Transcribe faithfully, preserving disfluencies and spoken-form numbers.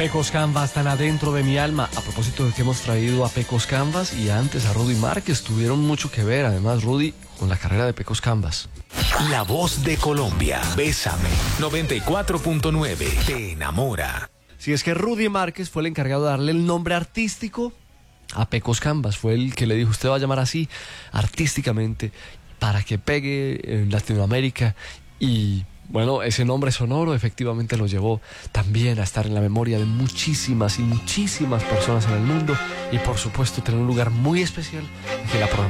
Pecos Canvas tan adentro de mi alma. A propósito de que hemos traído a Pecos Canvas y antes a Rudy Márquez, tuvieron mucho que ver, además, Rudy, con la carrera de Pecos Canvas. La voz de Colombia. Bésame. noventa y cuatro punto nueve. Te enamora. Si es que Rudy Márquez fue el encargado de darle el nombre artístico a Pecos Canvas, fue el que le dijo, usted va a llamar así artísticamente para que pegue en Latinoamérica. Y bueno, ese nombre sonoro efectivamente lo llevó también a estar en la memoria de muchísimas y muchísimas personas en el mundo y por supuesto tener un lugar muy especial en la programación